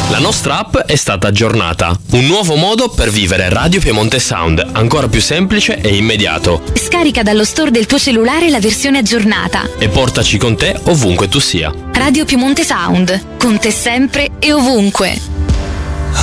La nostra app è stata aggiornata. Un nuovo modo per vivere Radio Piemonte Sound, ancora più semplice e immediato. Scarica dallo store del tuo cellulare la versione aggiornata e portaci con te ovunque tu sia. Radio Piemonte Sound, con te sempre e ovunque.